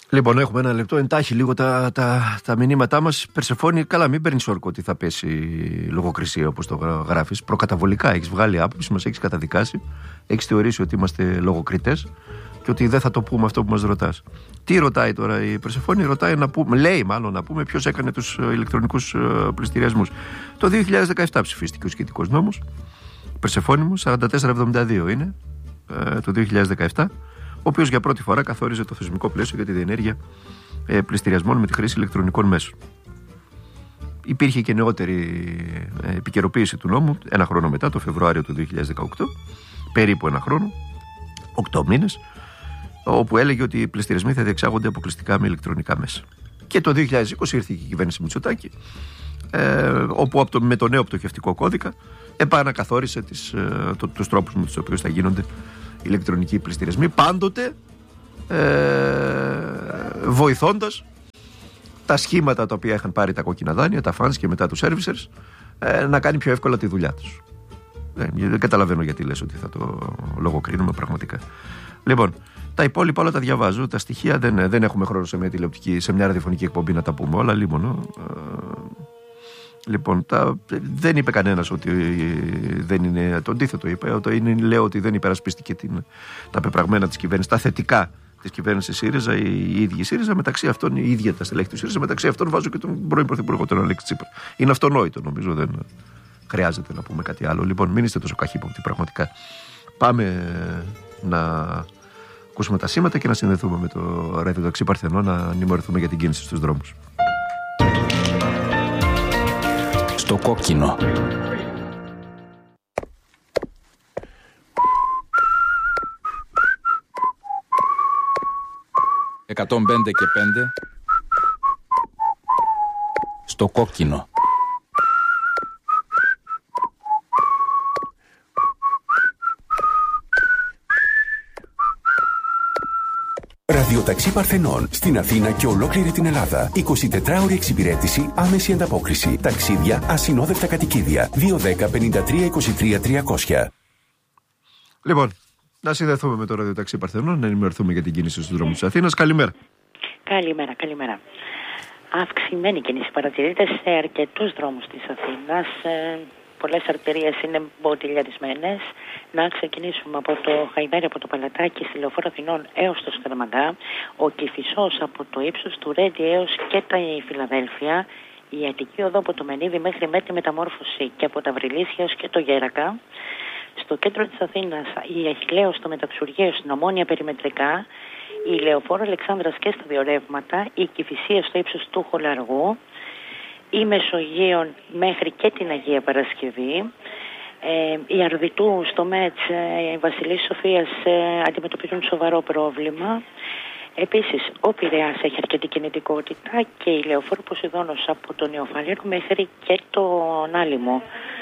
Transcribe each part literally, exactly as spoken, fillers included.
Λοιπόν, έχουμε ένα λεπτό. Εντάχει λίγο τα, τα, τα μηνύματά μας. Περσεφόνη, καλά, μην παίρνεις όρκο ότι θα πέσει λογοκρισία όπως το γράφεις. Προκαταβολικά έχεις βγάλει άποψη, μας έχεις καταδικάσει, έχεις θεωρήσει ότι είμαστε λογοκριτές και ότι δεν θα το πούμε αυτό που μας ρωτάς. Τι ρωτάει τώρα η Περσεφόνη? Ρωτάει να πούμε, λέει μάλλον να πούμε ποιος έκανε τους ηλεκτρονικούς πληστηριασμούς. Το δύο χιλιάδες δεκαεπτά ψηφίστηκε ο σχετικός νόμος. Περσεφόνη μου, σαράντα τέσσερα εβδομήντα δύο είναι ε, το δύο χιλιάδες δεκαεπτά. Ο οποίος για πρώτη φορά καθόριζε το θεσμικό πλαίσιο για τη διενέργεια ε, πληστηριασμών με τη χρήση ηλεκτρονικών μέσων. Υπήρχε και νεότερη ε, επικαιροποίηση του νόμου ένα χρόνο μετά, το Φεβρουάριο του δύο χιλιάδες δεκαοκτώ, περίπου ένα χρόνο, οκτώ μήνες, όπου έλεγε ότι οι πληστηριασμοί θα διεξάγονται αποκλειστικά με ηλεκτρονικά μέσα. Και το δύο χιλιάδες είκοσι ήρθε και η κυβέρνηση Μητσοτάκη, ε, όπου από το, με το νέο πτωχευτικό κώδικα επανακαθόρισε τις, ε, το, τους τρόπους με τους οποίους θα γίνονται ηλεκτρονικοί πληστηριασμοί, πάντοτε ε, βοηθώντας τα σχήματα τα οποία είχαν πάρει τα κόκκινα δάνεια, τα funds και μετά τους servicers, ε, να κάνει πιο εύκολα τη δουλειά τους. Δεν, δεν καταλαβαίνω γιατί λες ότι θα το λογοκρίνουμε πραγματικά. Λοιπόν, τα υπόλοιπα όλα τα διαβάζω. Τα στοιχεία δεν, δεν έχουμε χρόνο σε μια τηλεοπτική, σε μια ραδιοφωνική εκπομπή να τα πούμε όλα, λίμωνο. Ε, Λοιπόν, τα, δεν είπε κανένας ότι δεν είναι. Το αντίθετο είπε. Ότι είναι, λέω ότι δεν υπερασπίστηκε την, τα πεπραγμένα της κυβέρνησης, τα θετικά της κυβέρνησης ΣΥΡΙΖΑ, η ίδια η ΣΥΡΙΖΑ. Μεταξύ αυτών, η ίδια τα στελέχη του ΣΥΡΙΖΑ. Μεταξύ αυτών βάζω και τον πρώην Πρωθυπουργό, τον Αλέξη Τσίπρα. Είναι αυτονόητο, νομίζω. Δεν χρειάζεται να πούμε κάτι άλλο. Λοιπόν, μην είστε τόσο καχύποπτοι, πραγματικά. Πάμε να ακούσουμε τα σήματα και να συνδεθούμε με το ραδιοταξί Παρθενό, να ενημερωθούμε για την κίνηση στους δρόμους. Το κόκκινο. εκατόν πέντε και πέντε στο κόκκινο. Ραδιοταξί Παρθενών στην Αθήνα και ολόκληρη την Ελλάδα. εικοσιτετράωρη εξυπηρέτηση, άμεση ανταπόκριση. Ταξίδια, ασυνόδευτα κατοικίδια. δύο δέκα πενήντα τρία είκοσι τρία τριακόσια. Λοιπόν, να συνδεθούμε με το Ραδιοταξί Παρθενών, να ενημερωθούμε για την κίνηση στους δρόμους της Αθήνας. Καλημέρα. Καλημέρα, καλημέρα. Αυξημένη κίνηση παρατηρείται σε αρκετούς δρόμους της Αθήνας. Ε, πολλές αρτηρίες είναι μποτιλιαρισμένες. Να ξεκινήσουμε από το Χαϊδάρι, από το Παλατάκι, στη Λεωφόρο Αθηνών έως το Σκαρμαγκά. Ο Κηφισός από το ύψος του Ρέντι έως και τα Φιλαδέλφια. Η Αττική Οδό από το Μενίδη μέχρι Μέτρη Μεταμόρφωση και από τα Βρυλίσια έως και το Γέρακα. Στο κέντρο της Αθήνας η Αχιλλέος στο Μεταξουργείο, στην Ομόνια περιμετρικά. Η Λεωφόρο Αλεξάνδρας και στα δύο ρεύματα. Η Κηφισία στο ύψος του Χολαργού. Η Μεσογείων μέχρι και την Αγία Παρασκευή. Ε, η Αρδιτού στο ΜΕΤΣ, ε, η Βασιλής Σοφίας ε, αντιμετωπίζουν σοβαρό πρόβλημα. Επίσης, ο Πειραιάς έχει αρκετή κινητικότητα και η Λεωφόρο Ποσειδώνος από τον Νεοφαλήρο μέχρι και τον Άλυμο.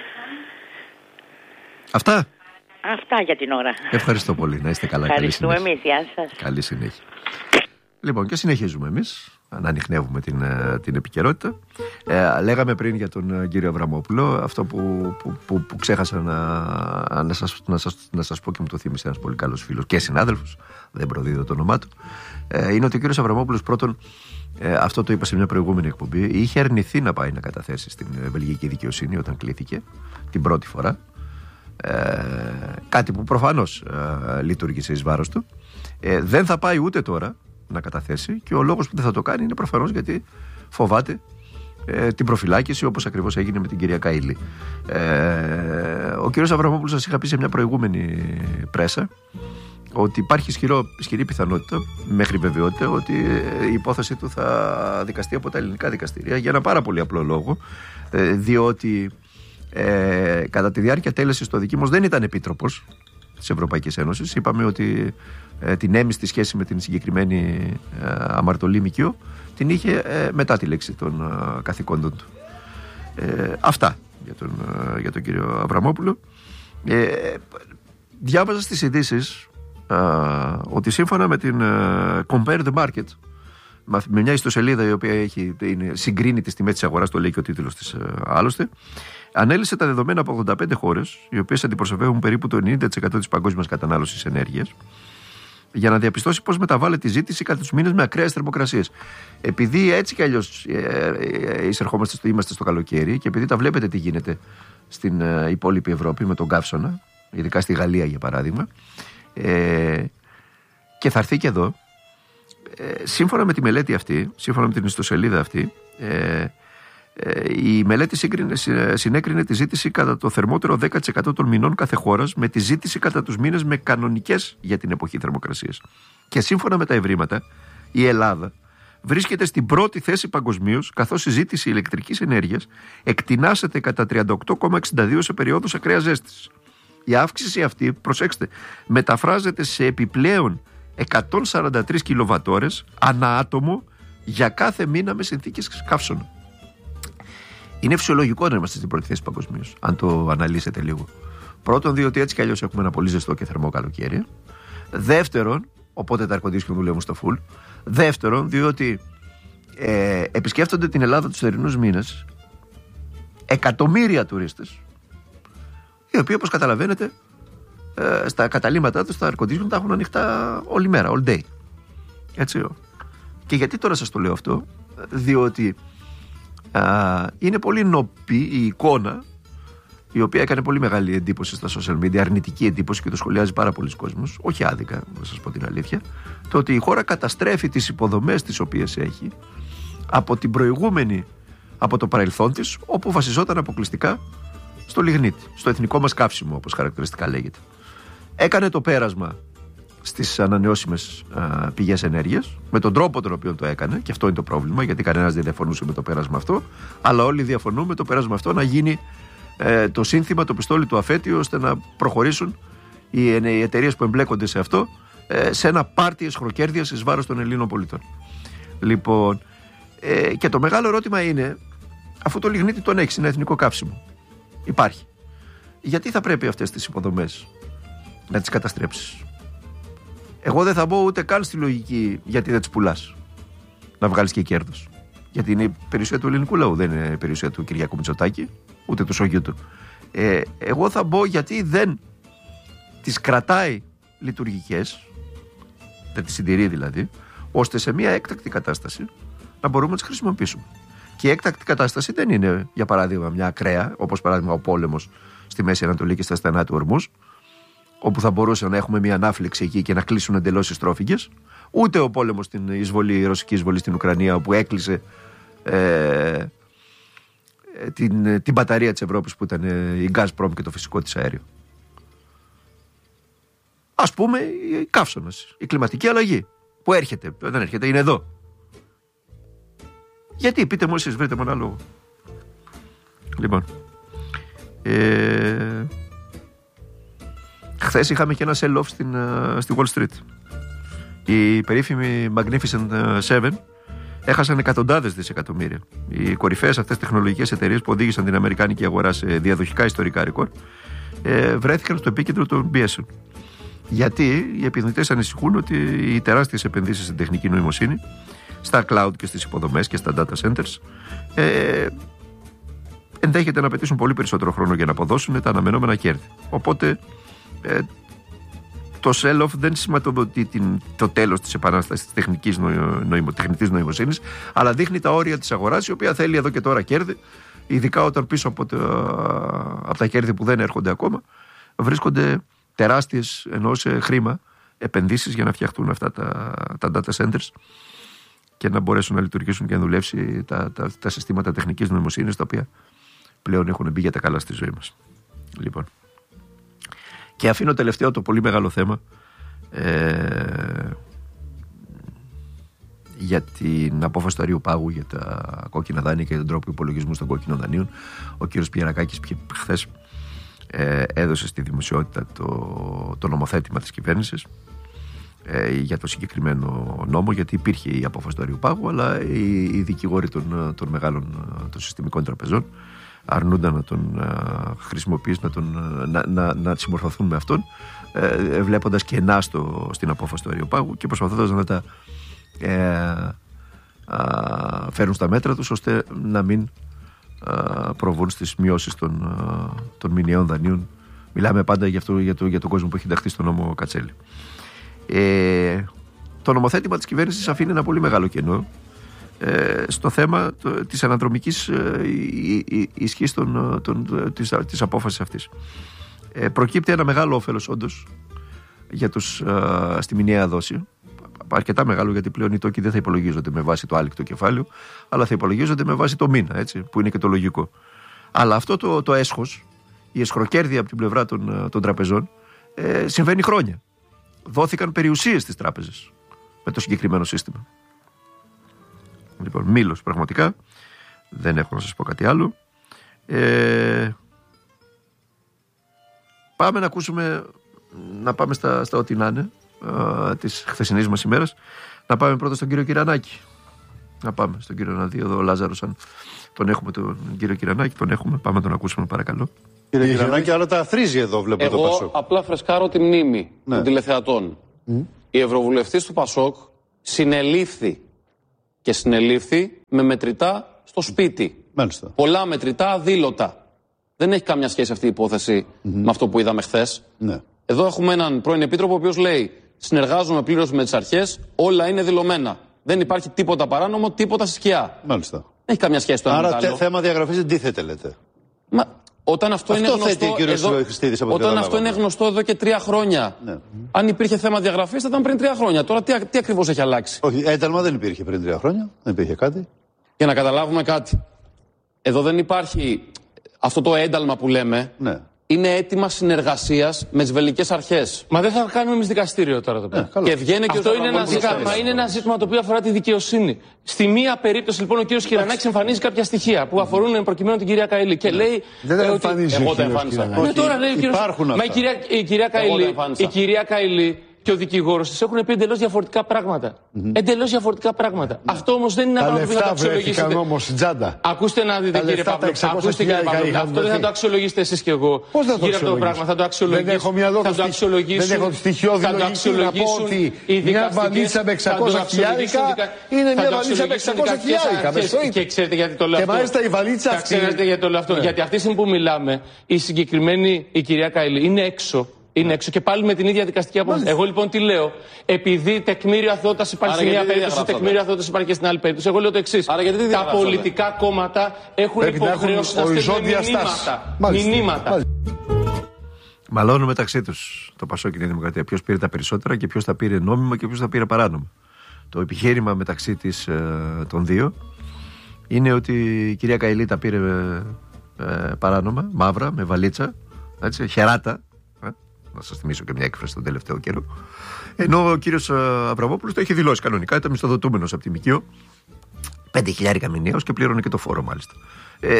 Αυτά. Αυτά για την ώρα. Ευχαριστώ πολύ. Να είστε καλά. Ευχαριστούμε εμείς. Γεια σας. Καλή συνέχεια. Λοιπόν, και συνεχίζουμε εμείς να ανιχνεύουμε την, την επικαιρότητα. Ε, λέγαμε πριν για τον κύριο Αβραμόπουλο αυτό που, που, που, που ξέχασα να, να, σας, να, σας, να σας πω και μου το θύμισε ένας πολύ καλός φίλος και συνάδελφος, δεν προδίδω το όνομά του, ε, είναι ότι ο κύριος Αβραμόπουλος πρώτον, ε, αυτό το είπα σε μια προηγούμενη εκπομπή, είχε αρνηθεί να πάει να καταθέσει στην βελγική δικαιοσύνη όταν κλήθηκε την πρώτη φορά. Ε, κάτι που προφανώς ε, λειτουργήσε εις βάρος του. Ε, δεν θα πάει ούτε τώρα να καταθέσει και ο λόγος που δεν θα το κάνει είναι προφανώς γιατί φοβάται ε, την προφυλάκηση, όπως ακριβώς έγινε με την κυρία Καΐλη. Ε, ο κύριος Αβραμόπουλος σας είχα πει σε μια προηγούμενη πρέσα ότι υπάρχει ισχυρό, ισχυρή πιθανότητα, μέχρι βεβαιότητα, ότι η υπόθεση του θα δικαστεί από τα ελληνικά δικαστήρια για ένα πάρα πολύ απλό λόγο, ε, διότι ε, κατά τη διάρκεια τέλεσης το δικήμος δεν ήταν επίτροπος της Ευρωπαϊκής Ένωσης. Είπαμε ότι ε, την έμιστη σχέση με την συγκεκριμένη ε, αμαρτωλή ΜΚΟ την είχε ε, μετά τη λέξη των ε, καθηκόντων του. Ε, αυτά για τον, ε, για τον κύριο Αβραμόπουλο. Ε, διάβαζα στις ειδήσεις ε, ότι σύμφωνα με την ε, Compare the Market, με μια ιστοσελίδα η οποία έχει, είναι, συγκρίνει τις τιμές της αγοράς, το λέει και ο τίτλος της ε, άλλωστε, ανέλυσε τα δεδομένα από ογδόντα πέντε χώρες, οι οποίες αντιπροσωπεύουν περίπου το ενενήντα τοις εκατό της παγκόσμιας κατανάλωσης ενέργειας, για να διαπιστώσει πώς μεταβάλλεται η ζήτηση κατά τους μήνες με ακραίες θερμοκρασίες. Επειδή έτσι κι αλλιώς ε, ε, εισερχόμαστε στο, είμαστε στο καλοκαίρι και επειδή τα βλέπετε τι γίνεται στην ε, υπόλοιπη Ευρώπη με τον καύσωνα, ειδικά στη Γαλλία για παράδειγμα, ε, και θα έρθει και εδώ, ε, σύμφωνα με τη μελέτη αυτή, σύμφωνα με την ιστοσελίδα αυτή, ε, η μελέτη σύγκρινε, συνέκρινε τη ζήτηση κατά το θερμότερο δέκα τοις εκατό των μηνών κάθε χώρας με τη ζήτηση κατά τους μήνες με κανονικές για την εποχή θερμοκρασίας. Και σύμφωνα με τα ευρήματα, η Ελλάδα βρίσκεται στην πρώτη θέση παγκοσμίως, καθώς η ζήτηση ηλεκτρικής ενέργειας εκτινάσεται κατά τριάντα οκτώ κόμμα εξήντα δύο σε περιόδους ακραίας ζέστης. Η αύξηση αυτή, προσέξτε, μεταφράζεται σε επιπλέον εκατόν σαράντα τρεις κιλοβατόρες ανά άτομο για κάθε μήνα με συνθήκες καύσωνα. Είναι φυσιολογικό να είμαστε στην πρώτη θέση παγκοσμίως, αν το αναλύσετε λίγο. Πρώτον, διότι έτσι κι αλλιώς έχουμε ένα πολύ ζεστό και θερμό καλοκαίρι. Δεύτερον, οπότε τα air conditioning δουλεύουν στο full. Δεύτερον, διότι ε, επισκέφτονται την Ελλάδα τους θερινούς μήνες εκατομμύρια τουρίστες, οι οποίοι, όπως καταλαβαίνετε, ε, στα καταλύματά τους τα air conditioning τα έχουν ανοιχτά όλη μέρα, all day. Έτσι. Και γιατί τώρα σας το λέω αυτό? Διότι α, είναι πολύ νοπή η εικόνα, η οποία έκανε πολύ μεγάλη εντύπωση στα social media, αρνητική εντύπωση, και το σχολιάζει πάρα πολλοί κόσμος, όχι άδικα, να σας πω την αλήθεια, το ότι η χώρα καταστρέφει τις υποδομές τις οποίες έχει από την προηγούμενη, από το παρελθόν της, όπου βασιζόταν αποκλειστικά στο λιγνίτη, στο εθνικό μας καύσιμο, όπως χαρακτηριστικά λέγεται. Έκανε το πέρασμα στις ανανεώσιμες α, πηγές ενέργειας, με τον τρόπο τον οποίο το έκανε, και αυτό είναι το πρόβλημα, γιατί κανένας δεν διαφωνούσε με το πέρασμα αυτό, αλλά όλοι διαφωνούν με το πέρασμα αυτό να γίνει ε, το σύνθημα, το πιστόλι του αφέτη, ώστε να προχωρήσουν οι, οι εταιρείες που εμπλέκονται σε αυτό ε, σε ένα πάρτι εσχροκέρδειας εις βάρος των Ελλήνων πολιτών. Λοιπόν, ε, και το μεγάλο ερώτημα είναι, αφού το λιγνίτη τον έχεις, είναι εθνικό καύσιμο, υπάρχει, γιατί θα πρέπει αυτές τις υποδομές να τις καταστρέψεις? Εγώ δεν θα μπω ούτε καν στη λογική γιατί δεν τις πουλάς, να βγάλεις και κέρδος. Γιατί είναι η περιουσία του ελληνικού λαού, δεν είναι η περιουσία του Κυριάκου Μητσοτάκη, ούτε του σογιού του. Ε, εγώ θα μπω γιατί δεν τις κρατάει λειτουργικές, δεν τις συντηρεί δηλαδή, ώστε σε μια έκτακτη κατάσταση να μπορούμε να τις χρησιμοποιήσουμε. Και η έκτακτη κατάσταση δεν είναι, για παράδειγμα, μια ακραία, όπως παράδειγμα ο πόλεμος στη Μέση Ανατολή και στα στενά του Ορμούς, όπου θα μπορούσε να έχουμε μια ανάφλεξη εκεί και να κλείσουν εντελώς οι στρόφιγγες, ούτε ο πόλεμος στην εισβολή, η ρωσική εισβολή στην Ουκρανία, όπου έκλεισε ε, την, την μπαταρία της Ευρώπης που ήταν η Gazprom και το φυσικό της αέριο. Ας πούμε η καύσωνας, η κλιματική αλλαγή που έρχεται, δεν έρχεται, είναι εδώ. Γιατί, πείτε μου εσείς, βρείτε μου ένα λόγο. Λοιπόν, ε, χθες είχαμε και ένα sell-off στην, uh, στη Wall Street. Οι περίφημοι Magnificent Seven έχασαν εκατοντάδες δισεκατομμύρια. Οι κορυφαίες αυτές τεχνολογικές εταιρείες που οδήγησαν την αμερικάνικη αγορά σε διαδοχικά ιστορικά ρεκόρ ε, βρέθηκαν στο επίκεντρο των πιέσεων. Γιατί οι επενδυτές ανησυχούν ότι οι τεράστιες επενδύσεις στην τεχνική νοημοσύνη, στα cloud και στις υποδομές και στα data centers ε, ενδέχεται να απαιτήσουν πολύ περισσότερο χρόνο για να αποδώσουν τα αναμενόμενα κέρδη. Οπότε ε, το sell-off δεν σηματοδοτεί την, το τέλος της επανάστασης της τεχνικής, νοημο, τεχνητής νοημοσύνης, αλλά δείχνει τα όρια της αγοράς, η οποία θέλει εδώ και τώρα κέρδη, ειδικά όταν πίσω από, το, από τα κέρδη που δεν έρχονται ακόμα βρίσκονται τεράστιες, ενώ σε χρήμα, επενδύσεις για να φτιαχτούν αυτά τα, τα data centers και να μπορέσουν να λειτουργήσουν και να δουλεύσει τα, τα, τα συστήματα τεχνικής νοημοσύνης, τα οποία πλέον έχουν μπει για τα καλά στη ζωή μας. Λοιπόν. Και αφήνω τελευταίο το πολύ μεγάλο θέμα ε, για την απόφαση του Αριού Πάγου για τα κόκκινα δάνεια και τον τρόπο υπολογισμού των κόκκινων δανείων. Ο κύριος Πιερακάκης χθες ε, έδωσε στη δημοσιότητα το, το νομοθέτημα της κυβέρνησης ε, για το συγκεκριμένο νόμο, γιατί υπήρχε η απόφαση του Αριού Πάγου, αλλά οι, οι δικηγόροι των, των μεγάλων των συστημικών τραπεζών αρνούνταν να τον α, χρησιμοποιήσουν, να, τον, να, να, να συμμορφωθούν με αυτόν, ε, βλέποντας κενά στο, στην απόφαση του Αριού Πάγου και προσπαθώντας να τα ε, α, φέρουν στα μέτρα τους, ώστε να μην α, προβούν στις μειώσεις των, α, των μηνιαίων δανείων. Μιλάμε πάντα για, αυτό, για, το, για τον κόσμο που έχει ενταχθεί στον νόμο Κατσέλη. Ε, το νομοθέτημα της κυβέρνησης αφήνει ένα πολύ μεγάλο κενό ε, στο θέμα το, της αναδρομικής ε, ισχύς των, των, της, της απόφασης αυτής. Ε, προκύπτει ένα μεγάλο όφελος όντως για τους, ε, στη μηνιαία δόση. Αρκετά μεγάλο, γιατί πλέον οι τόκοι δεν θα υπολογίζονται με βάση το άλικτο κεφάλαιο, αλλά θα υπολογίζονται με βάση το μήνα, έτσι, που είναι και το λογικό. Αλλά αυτό το, το έσχος, η εσχροκέρδεια από την πλευρά των, των τραπεζών, ε, συμβαίνει χρόνια. Δόθηκαν περιουσίες στις τράπεζες με το συγκεκριμένο σύστημα. Λοιπόν, μήλος πραγματικά. Δεν έχω να σας πω κάτι άλλο. Ε, πάμε να ακούσουμε, να πάμε στα, στα ό,τι να είναι της χθεσινής μας ημέρας. Να πάμε πρώτα στον κύριο Κυρανάκη. Να πάμε στον κύριο να δει εδώ ο Λάζαρος, αν τον έχουμε τον κύριο Κυρανάκη. Τον έχουμε, πάμε να τον ακούσουμε παρακαλώ. Κύριε Κυρανάκη, αλλά τα θρίζει εδώ, βλέπω. Εγώ το Πασόκ. Εγώ απλά φρεσκάρω τη μνήμη ναι. των τηλεθεατών. Mm. Η ευρωβουλευτής του Πασόκ συνελήφθη και συνελήφθη με μετρητά στο σπίτι. Μάλιστα. Πολλά μετρητά αδήλωτα. Δεν έχει καμιά σχέση αυτή η υπόθεση mm-hmm. με αυτό που είδαμε χθες. Ναι. Εδώ έχουμε έναν πρώην επίτροπο ο οποίος λέει: συνεργάζομαι πλήρως με τις αρχές, όλα είναι δηλωμένα. Δεν υπάρχει τίποτα παράνομο, τίποτα σκιά. Μάλιστα. Δεν έχει καμιά σχέση το ένα με το άλλο. Άρα θέμα διαγραφής δεν τίθεται, λέτε. Μα όταν αυτό, αυτό είναι γνωστό. Εδώ, όταν αυτό είναι γνωστό εδώ και τρία χρόνια. Ναι. Αν υπήρχε θέμα διαγραφής θα ήταν πριν τρία χρόνια. Τώρα τι, τι ακριβώς έχει αλλάξει. Όχι, ένταλμα δεν υπήρχε πριν τρία χρόνια. Δεν υπήρχε κάτι. Για να καταλάβουμε κάτι. Εδώ δεν υπάρχει αυτό το ένταλμα που λέμε. Ναι. Είναι αίτημα συνεργασίας με τις βελγικές αρχές. Μα δεν θα κάνουμε εμείς δικαστήριο τώρα το πράγμα. Ε, και βγαίνει και αυτό είναι ένα, ζήτημα, είναι ένα ζήτημα το οποίο αφορά τη δικαιοσύνη. Στη μία περίπτωση λοιπόν ο κύριος Κυρανάκης εμφανίζει κάποια στοιχεία που αφορούν προκειμένου την κυρία Καηλή και λέει. Δεν ε, ότι... εμφανίζει. Εγώ τα εμφάνισα. Ναι, τώρα λέει ο κύριος. Μα η κυρία, η κυρία Καηλή, η κυρία Καηλή και ο δικηγόρος της έχουν πει εντελώς διαφορετικά πράγματα. Mm-hmm. Εντελώς διαφορετικά πράγματα. Mm-hmm. Αυτό όμως δεν είναι ένα πράγμα που θα το αξιολογήσετε. Όμως, τζάντα. Ακούστε να δείτε, κύριε Παύλο. Ακούστε, κύριε Παύλο. Αυτό δεν θα το αξιολογήσετε εσείς και εγώ. Πώς θα το γύρω από το πράγμα. Θα το αξιολογήσουν. Δεν έχω αξιολογήσουν. Δεν έχω στοιχειώδη λογική να πω ότι μια βαλίτσα με εξακόσια χιλιάρικα είναι μια βαλίτσα με εξακόσια χιλιάρικα. Και ξέρετε γιατί το λέω αυτό. Και μάλιστα η βαλίτσα αυτή. Ξέρετε γιατί το λέω αυτό. Γιατί αυτή τη στιγμή που μιλάμε, η συγκεκριμένη η κυρία Καηλή είναι έξω. Είναι έξω και πάλι με την ίδια δικαστική απόφαση. Εγώ λοιπόν τι λέω, επειδή τεκμήριο αθωότητας υπάρχει σε μια περίπτωση, τεκμήριο αθωότητας υπάρχει και στην άλλη περίπτωση. Εγώ λέω το εξής. Τα πολιτικά κόμματα έχουν υποχρέωση να στέλνουν μηνύματα. Μηνύματα. Μαλώνουν μεταξύ τους το Πασόκ και η Δημοκρατία. Ποιος πήρε τα περισσότερα και ποιος τα πήρε νόμιμα και ποιος τα πήρε παράνομα. Το επιχείρημα μεταξύ της, ε, των δύο είναι ότι η κυρία Καηλή τα πήρε ε, παράνομα, μαύρα, με βαλίτσα, έτσι, χεράτα. Να σας θυμίσω και μια έκφραση τον τελευταίο καιρό. Ενώ ο κύριος Αβραμόπουλος το έχει δηλώσει κανονικά, ήταν μισθοδοτούμενος από τη ΜΚΙΟ. Πέντε χιλιάρικα μηνιαίως και πλήρωνε και το φόρο μάλιστα. Ε,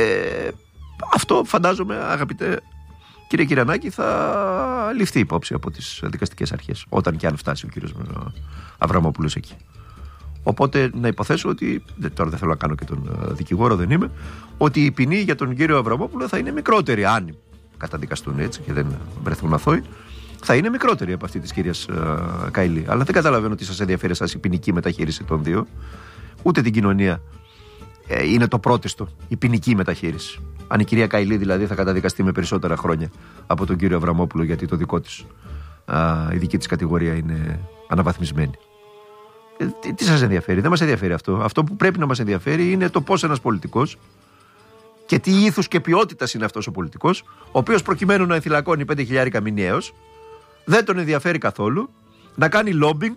αυτό φαντάζομαι, αγαπητέ κύριε Κυρανάκη, θα ληφθεί υπόψη από τις δικαστικές αρχές, όταν και αν φτάσει ο κύριος Αβραμόπουλος εκεί. Οπότε να υποθέσω ότι, τώρα δεν θέλω να κάνω και τον δικηγόρο, δεν είμαι, ότι η ποινή για τον κύριο Αβραμόπουλο θα είναι μικρότερη, αν καταδικαστούν έτσι και δεν βρεθούν αθώοι, θα είναι μικρότερη από αυτή της κυρίας uh, Καηλή. Αλλά δεν καταλαβαίνω ότι σας ενδιαφέρει εσάς η ποινική μεταχείριση των δύο, ούτε την κοινωνία. Ε, είναι το πρώτιστο, η ποινική μεταχείριση. Αν η κυρία Καηλή δηλαδή θα καταδικαστεί με περισσότερα χρόνια από τον κύριο Αβραμόπουλο, γιατί το δικό της, uh, η δική της κατηγορία είναι αναβαθμισμένη. Ε, τι, τι σας ενδιαφέρει, δεν μας ενδιαφέρει αυτό. Αυτό που πρέπει να μας ενδιαφέρει είναι το πώς ένας πολιτικός και τι ήθους και ποιότητας είναι αυτός ο πολιτικός, ο οποίος προκειμένου να ενθυλακώνει πέντε χιλιάρικα μηνιαίως, δεν τον ενδιαφέρει καθόλου να κάνει lobbying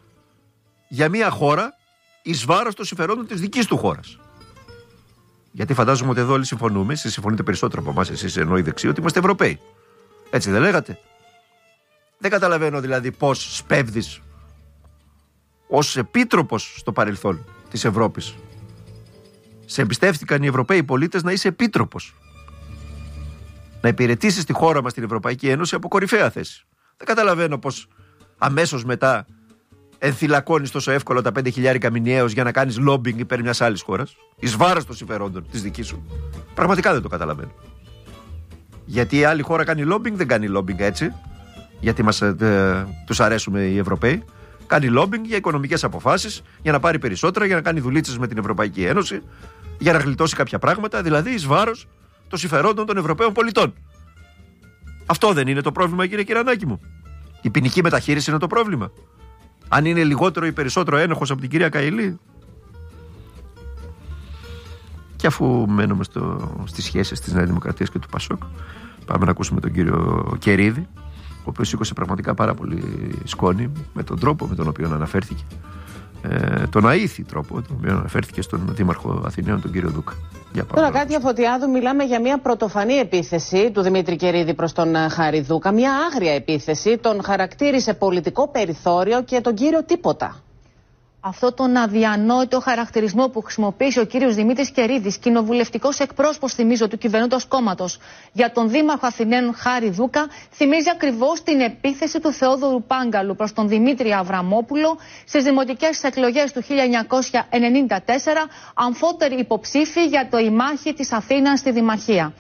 για μια χώρα εις βάρος των συμφερόντων της δικής του χώρας. Γιατί φαντάζομαι ότι εδώ όλοι συμφωνούμε, εσείς συμφωνείτε περισσότερο από εμάς, εσείς ενώ οι δεξιοί, ότι είμαστε Ευρωπαίοι. Έτσι δεν λέγατε? Δεν καταλαβαίνω δηλαδή πώς σπέβδεις ως επίτροπος στο παρελθόν της Ευρώπης. Σε εμπιστεύτηκαν οι Ευρωπαίοι πολίτες να είσαι επίτροπος. Να υπηρετήσεις τη χώρα μας, την Ευρωπαϊκή Ένωση, από κορυφαία θέση. Δεν καταλαβαίνω πως αμέσως μετά ενθυλακώνεις τόσο εύκολα τα πέντε χιλιάρικα μηνιαίως για να κάνεις lobbying υπέρ μιας άλλης χώρας, εις βάρος των συμφερόντων της δικής σου. Πραγματικά δεν το καταλαβαίνω. Γιατί η άλλη χώρα κάνει lobbying, δεν κάνει lobbying έτσι, γιατί μας, ε, τους αρέσουμε οι Ευρωπαίοι. Κάνει lobbying για οικονομικές αποφάσεις, για να πάρει περισσότερα, για να κάνει δουλίτσες με την Ευρωπαϊκή Ένωση, για να γλιτώσει κάποια πράγματα, δηλαδή εις βάρος των συμφερόντων των Ευρωπαίων πολιτών. Αυτό δεν είναι το πρόβλημα, κύριε Κυρανάκη μου? Η ποινική μεταχείριση είναι το πρόβλημα? Αν είναι λιγότερο ή περισσότερο ένοχος από την κυρία Καηλή. Και αφού μένουμε στο, στις σχέσεις της Νέας Δημοκρατίας και του Πασόκ, πάμε να ακούσουμε τον κύριο Κερίδη, ο οποίος σήκωσε πραγματικά πάρα πολύ σκόνη με τον τρόπο με τον οποίο αναφέρθηκε, ε, τον αήθη τρόπο τον οποίο αναφέρθηκε στον Δήμαρχο Αθηναίων, τον κύριο Δούκα. Τώρα, Κάτια Φωτιάδου, μιλάμε για μια πρωτοφανή επίθεση του Δημήτρη Κερίδη προς τον Χάρη Δούκα. Μια άγρια επίθεση. Τον χαρακτήρισε πολιτικό περιθώριο και τον κύριο τίποτα. Αυτό τον αδιανόητο χαρακτηρισμό που χρησιμοποίησε ο κύριος Δημήτρης Κερίδης, κοινοβουλευτικός εκπρόσωπος, θυμίζω, του κυβερνώντος κόμματος, για τον Δήμαρχο Αθηναίων Χάρη Δούκα, θυμίζει ακριβώς την επίθεση του Θεόδωρου Πάγκαλου προς τον Δημήτρη Αβραμόπουλο στις δημοτικές εκλογές του χίλια εννιακόσια ενενήντα τέσσερα, αμφότεροι υποψήφοι για το ημάχη της Αθήνας στη Δημαρχία.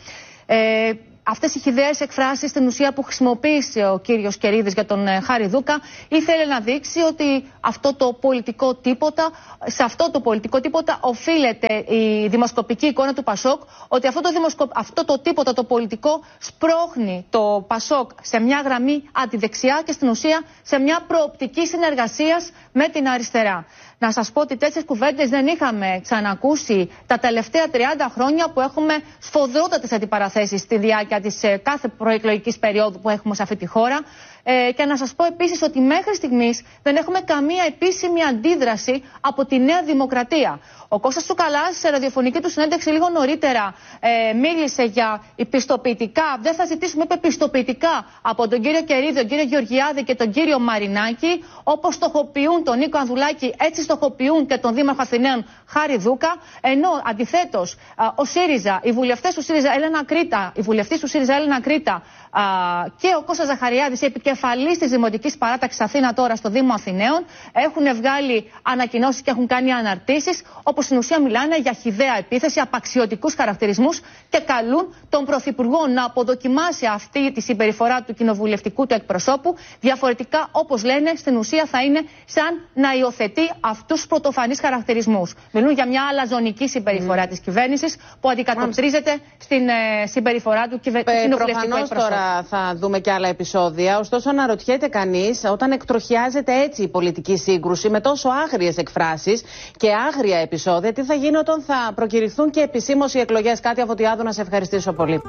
Ε, Αυτές οι χυδαίες εκφράσεις στην ουσία που χρησιμοποίησε ο κύριος Κερίδης για τον ε, Χάρη Δούκα ήθελε να δείξει ότι αυτό το πολιτικό τίποτα, σε αυτό το πολιτικό τίποτα οφείλεται η δημοσκοπική εικόνα του Πασόκ, ότι αυτό το, δημοσκοπ... αυτό το τίποτα το πολιτικό σπρώχνει το Πασόκ σε μια γραμμή αντιδεξιά και στην ουσία σε μια προοπτική συνεργασίας με την αριστερά. Να σας πω ότι τέτοιες κουβέντες δεν είχαμε ξανακούσει τα τελευταία τριάντα χρόνια που έχουμε σφοδρότατες αντιπαραθέσεις στη διάρκεια της ε, κάθε προεκλογικής περίοδου που έχουμε σε αυτή τη χώρα. Ε, και να σας πω επίσης ότι μέχρι στιγμής δεν έχουμε καμία επίσημη αντίδραση από τη Νέα Δημοκρατία. Ο Κώστας Τσουκαλάς σε ραδιοφωνική του συνέντευξη λίγο νωρίτερα ε, μίλησε για πιστοποιητικά. Δεν θα ζητήσουμε, είπε, πιστοποιητικά από τον κύριο Κερίδη, τον κύριο Γεωργιάδη και τον κύριο Μαρινάκη. Όπως στοχοποιούν τον Νίκο Ανδουλάκη, έτσι στοχοποιούν και τον Δήμαρχο Αθηναίων Χάρη Δούκα. Ενώ αντιθέτως ο ΣΥΡΙΖΑ, οι βουλευτές του ΣΥΡΙΖΑ Έλενα Κρήτα, οι βουλευτές του ΣΥΡΙΖΑ Έλενα Κρήτα α, και ο Κώστας Ζαχαριάδης, επικεφαλής της Δημοτικής Παράταξης Αθήνα τώρα στο Δήμο Αθηναίων, έχουν βγάλει ανακοινώσεις και έχουν κάνει αναρτήσεις, όπως στην ουσία μιλάνε για χυδαία επίθεση, απαξιωτικούς χαρακτηρισμούς και καλούν τον Πρωθυπουργό να αποδοκιμάσει αυτή τη συμπεριφορά του κοινοβουλευτικού του εκπροσώπου. Διαφορετικά, όπως λένε, στην ουσία θα είναι σαν να υιοθετεί αυτούς τους πρωτοφανείς χαρακτηρισμούς. Μιλούν για μια αλαζονική συμπεριφορά mm. της κυβέρνησης που αντικατοπτρίζεται στην ε, συμπεριφορά του κυβε... ε, κοινοβουλευτικού εκπροσώπου. Τώρα θα δούμε και άλλα επεισόδια. Ωστόσο, αναρωτιέται κανείς, όταν εκτροχιάζεται έτσι η πολιτική σύγκρουση με τόσο άγριες εκφράσεις και άγρια επεισόδια, τι θα γίνει όταν θα προκηρυχθούν και επισήμως οι εκλογές. Κάτια Φωτιάδου, να σε ευχαριστήσω πολύ.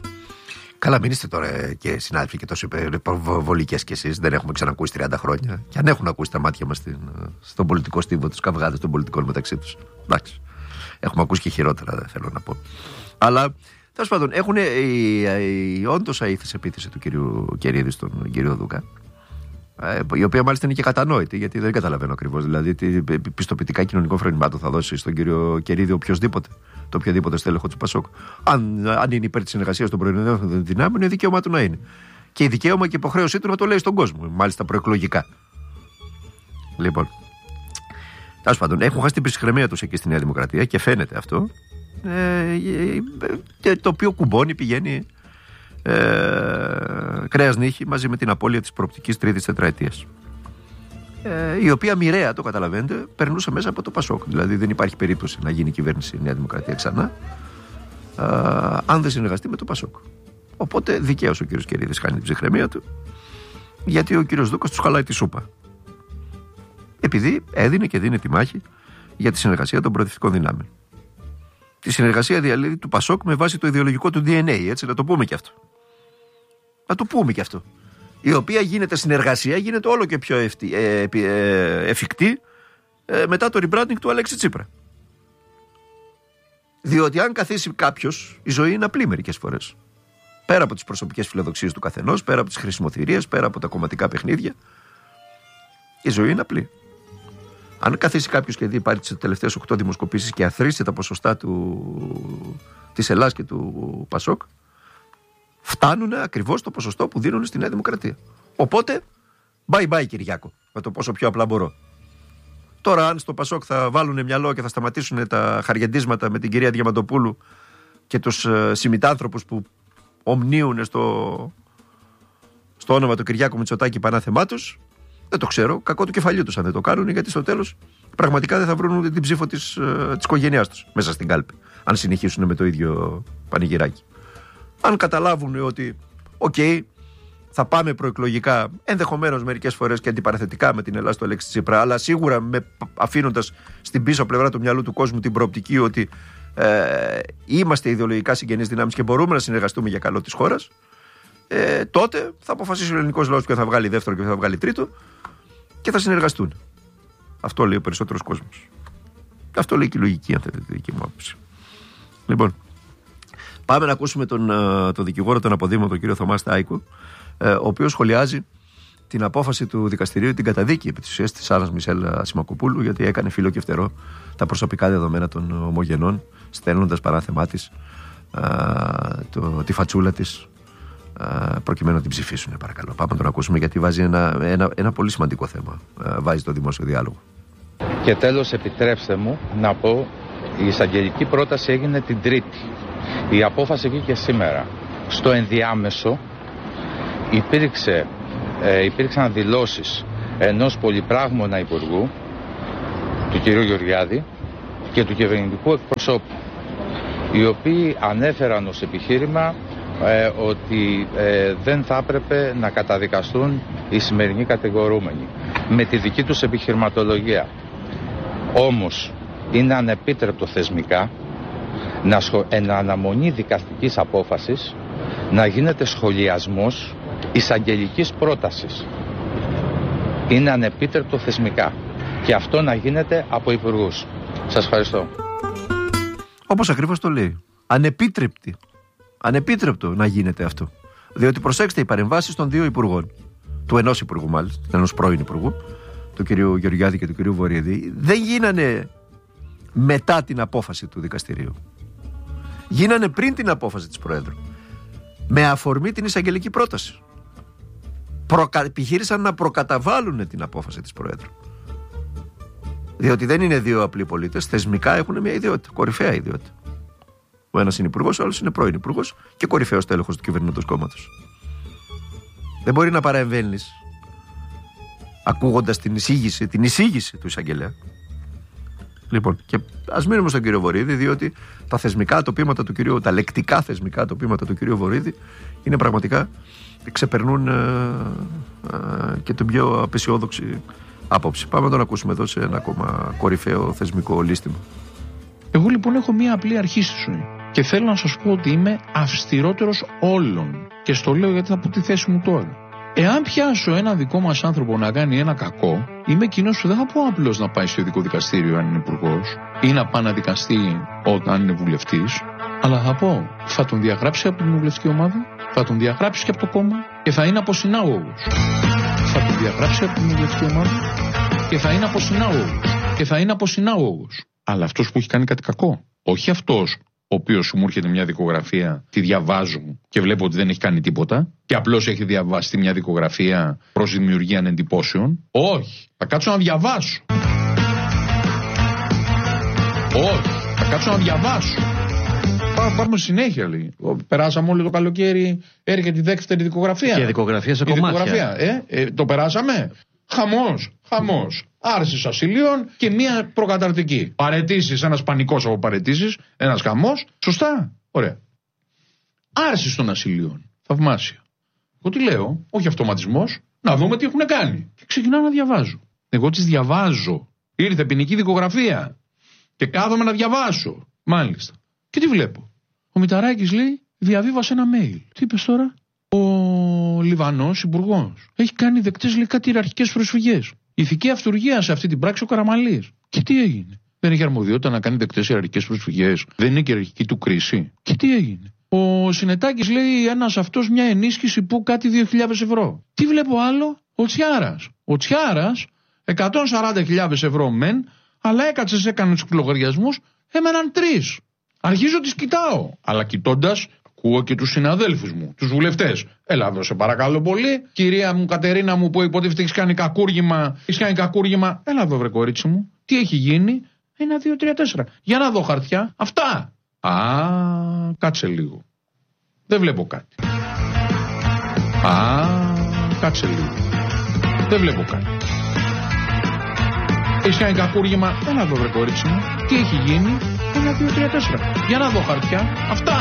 Καλά, μην είστε τώρα και συνάδελφοι και τόσο υπερβολικές κι εσείς. Δεν έχουμε ξανακούσει τριάντα χρόνια. Και αν έχουν ακούσει τα μάτια μας στον πολιτικό στίβο, τους καυγάδες των πολιτικών μεταξύ τους. Εντάξει. Έχουμε ακούσει και χειρότερα, θέλω να πω. Αλλά τέλος πάντων, έχουν η όντως αήθης επίθεση του κυρίου Κερίδη στον κύριο Δούκα, η οποία μάλιστα είναι και κατανόητη, γιατί δεν καταλαβαίνω ακριβώς. Δηλαδή, τι πιστοποιητικά κοινωνικών φρονημάτων θα δώσει στον κύριο Κερίδη οποιοδήποτε, το οποιοδήποτε στέλεχο του Πασόκ. Αν, αν είναι υπέρ της συνεργασίας των πρωινών δυνάμεων, είναι δικαίωμα του να είναι. Και η δικαίωμα και υποχρέωσή του να το λέει στον κόσμο, μάλιστα προεκλογικά. Λοιπόν, τέλος πάντων, έχουν χάσει την ψυχραιμία τους εκεί στη Νέα Δημοκρατία και φαίνεται αυτό. Ε, το οποίο κουμπώνει, πηγαίνει ε, κρέας νύχη μαζί με την απώλεια της προοπτικής τρίτης τετραετίας, ε, η οποία μοιραία, το καταλαβαίνετε, περνούσε μέσα από το Πασόκ. Δηλαδή δεν υπάρχει περίπτωση να γίνει κυβέρνηση η Νέα Δημοκρατία ξανά ε, αν δεν συνεργαστεί με το Πασόκ. Οπότε δικαίως ο κύριος Κερίδης χάνει την ψυχραιμία του, γιατί ο κύριος Δούκας τους χαλάει τη σούπα, επειδή έδινε και δίνει τη μάχη για τη συνεργασία των προοδευτικών δυνάμεων. Τη συνεργασία δηλαδή του Πασόκ με βάση το ιδεολογικό του ντι εν έι, έτσι, να το πούμε και αυτό. Να το πούμε και αυτό. Η οποία γίνεται συνεργασία, γίνεται όλο και πιο ευτι, ε, ε, εφικτή ε, μετά το rebranding του Αλέξη Τσίπρα. Διότι αν καθίσει κάποιος, η ζωή είναι απλή μερικές φορές. Πέρα από τις προσωπικές φιλοδοξίες του καθενός, πέρα από τις χρησιμοθυρίες, πέρα από τα κομματικά παιχνίδια, η ζωή είναι απλή. Αν καθίσει κάποιος και δει πάρει τις τελευταίες οκτώ δημοσκοπήσεις και αθροίσει τα ποσοστά του, της Ελλάς και του Πασόκ, φτάνουν ακριβώς το ποσοστό που δίνουν στη Νέα Δημοκρατία. Οπότε, bye bye Κυριάκο, με το πόσο πιο απλά μπορώ. Τώρα, αν στο Πασόκ θα βάλουν μυαλό και θα σταματήσουν τα χαριαντίσματα με την κυρία Διαμαντοπούλου και τους ε, συμμητάνθρωπους που ομνίουν στο, στο όνομα του Κυριάκου Μητσοτάκη πανάθεμά τους, δεν το ξέρω, κακό του κεφαλιού τους αν δεν το κάνουν, γιατί στο τέλος πραγματικά δεν θα βρουν ούτε την ψήφο της, ε, της οικογένειάς τους μέσα στην κάλπη, αν συνεχίσουν με το ίδιο πανηγυράκι. Αν καταλάβουν ότι, οκ, okay, θα πάμε προεκλογικά, ενδεχομένως μερικές φορές και αντιπαραθετικά με την Ελλάδα στο Αλέξη Τσίπρα, αλλά σίγουρα αφήνοντας στην πίσω πλευρά του μυαλού του κόσμου την προοπτική ότι ε, είμαστε ιδεολογικά συγγενείς δυνάμεις και μπορούμε να συνεργαστούμε για καλό της χώρας, ε, τότε θα αποφασίσει ο ελληνικός λαός ποιο θα βγάλει δεύτερο και ποιο θα βγάλει τρίτο και θα συνεργαστούν. Αυτό λέει ο περισσότερος κόσμος. Αυτό λέει και η λογική, αν θέλετε, τη δική μου άποψη. Λοιπόν, πάμε να ακούσουμε τον, τον δικηγόρο, τον αποδήμο, τον κύριο Θωμά Στάικο, ο οποίος σχολιάζει την απόφαση του δικαστηρίου, την καταδίκη επί της ουσίας της Άννας Μισελ Ασημακοπούλου, γιατί έκανε φύλλο και φτερό τα προσωπικά δεδομένα των ομογενών, στέλνοντας παράθεμά της, το, τη φατσούλα της, προκειμένου να την ψηφίσουν. Παρακαλώ, πάμε να τον ακούσουμε, γιατί βάζει ένα, ένα, ένα πολύ σημαντικό θέμα. Βάζει το δημόσιο διάλογο. Και τέλος, επιτρέψτε μου να πω, η εισαγγελική πρόταση έγινε την Τρίτη. Η απόφαση βγήκε σήμερα. Στο ενδιάμεσο υπήρξε, ε, υπήρξαν δηλώσεις ενός πολυπράγμονα υπουργού, του κ. Γεωργιάδη, και του κυβερνητικού εκπροσώπου, οι οποίοι ανέφεραν ως επιχείρημα ε, ότι ε, δεν θα έπρεπε να καταδικαστούν οι σημερινοί κατηγορούμενοι, με τη δική τους επιχειρηματολογία. Όμως είναι ανεπίτρεπτο θεσμικά να σχο... εν αναμονή δικαστικής απόφασης να γίνεται σχολιασμός εισαγγελικής πρότασης. Είναι ανεπίτρεπτο θεσμικά και αυτό να γίνεται από υπουργούς. Σας ευχαριστώ. Όπως ακριβώς το λέει. Ανεπίτρεπτη. Ανεπίτρεπτο να γίνεται αυτό. Διότι προσέξτε, οι παρεμβάσεις των δύο υπουργών, του ενός υπουργού μάλιστα, ενός πρώην υπουργού, του κ. Γεωργιάδη και του κ. Βορύδη, δεν γίνανε μετά την απόφαση του δικαστηρίου. Γίνανε πριν την απόφαση της Προέδρου, με αφορμή την εισαγγελική πρόταση. Προκα... Επιχείρησαν να προκαταβάλουν την απόφαση της Προέδρου. Διότι δεν είναι δύο απλοί πολίτες, θεσμικά έχουν μια ιδιότητα, κορυφαία ιδιότητα. Ο ένας είναι υπουργός, ο άλλος είναι πρώην υπουργός και κορυφαίος τέλεχος του κυβερνητικού κόμματος. Δεν μπορεί να παρεμβαίνεις ακούγοντας την εισήγηση, την εισήγηση του εισαγγελέα. Λοιπόν, και ας μείνουμε στον κύριο Βορύδη, διότι τα θεσμικά τοπήματα του κυρίου, τα λεκτικά θεσμικά τοπήματα του κυρίου Βορύδη είναι πραγματικά, ξεπερνούν ε, ε, και την πιο απεσιόδοξη άποψη. Πάμε να τον ακούσουμε εδώ σε ένα ακόμα κορυφαίο θεσμικό λίστημα. Εγώ λοιπόν έχω μία απλή αρχή στη ζωή και θέλω να σας πω ότι είμαι αυστηρότερος όλων, και στο λέω γιατί θα πω τη θέση μου τώρα. Εάν πιάσω ένα δικό μας άνθρωπο να κάνει ένα κακό, είμαι εκείνος που δεν θα πω απλώς να πάει στο ειδικό δικαστήριο αν είναι υπουργός ή να πάει να δικαστεί όταν είναι βουλευτής, αλλά θα πω θα τον διαγράψει από την βουλευτική ομάδα, θα τον διαγράψει και από το κόμμα και θα είναι αποσυνάγωγος. Θα τον διαγράψει από την βουλευτική ομάδα και θα είναι αποσυνάγωγος. Και θα είναι αποσυνάγωγος. Αλλά αυτός που έχει κάνει κάτι κακό, όχι αυτός ο οποίος μου έρχεται μια δικογραφία, τη διαβάζω και βλέπω ότι δεν έχει κάνει τίποτα και απλώς έχει διαβάσει μια δικογραφία προς δημιουργία εντυπώσεων. Όχι, θα κάτσω να διαβάσω. Όχι, θα κάτσω να διαβάσω. Πάμε, πάμε συνέχεια, λέει. Περάσαμε όλο το καλοκαίρι, έρχεται η δεύτερη δικογραφία. Και δικογραφία σε κομμάτια. Δικογραφία, ε, ε, το περάσαμε. Χαμός, χαμός. Άρσης ασυλίων και μία προκαταρτική. Παραιτήσεις, ένας πανικός από παραιτήσεις, ένας χαμός. Σωστά. Ωραία. Άρσης των ασυλίων. Θαυμάσια. Εγώ τι λέω, όχι αυτοματισμός, να δούμε τι έχουν κάνει. Και ξεκινάω να διαβάζω. Εγώ τις διαβάζω. Ήρθε ποινική δικογραφία. Και κάθομαι να διαβάσω. Μάλιστα. Και τι βλέπω. Ο Μηταράκης λέει, διαβίβασε ένα mail. Τι είπες τώρα? Ο Λιβανός υπουργός έχει κάνει δεκτές, λέει, κάτι ιεραρχικές προσφυγές. Ηθική αυτουργία σε αυτή την πράξη ο Καραμανλής. Και τι έγινε? Δεν έχει αρμοδιότητα να κάνει δεκτές ιεραρχικές προσφυγές. Δεν είναι και ιεραρχική του κρίση. Και τι έγινε? Ο Συνετάκης λέει ένας αυτός μια ενίσχυση που κάτι δύο χιλιάδες ευρώ. Τι βλέπω άλλο? Ο Τσιάρας. Ο Τσιάρας εκατόν σαράντα χιλιάδες ευρώ μεν, αλλά έκατσε, έκανε τους λογαριασμούς, έμεναν τρεις. Αρχίζω τις κοιτάω. Αλλά κοιτώντας, ακούω και τους συναδέλφους μου, τους βουλευτές. Έλα εδώ σε παρακαλώ πολύ. Κυρία μου, Κατερίνα μου, που υποτίθεται έχεις κάνει κακούργημα, έχεις κάνει κακούργημα. Έλα εδώ, βρε κορίτσι μου. Τι έχει γίνει? Ένα, δύο, τρία, τέσσερα. Για να δω χαρτιά. Αυτά. Α, κάτσε λίγο. Δεν βλέπω κάτι. Α, κάτσε λίγο. Δεν βλέπω κάτι. Έχεις κάνει κακούργημα. Έλα εδώ, βρε κορίτσι μου. Τι έχει γίνει? Ένα, δύο, τρία, τέσσερα. Για να δω χαρτιά. Αυτά.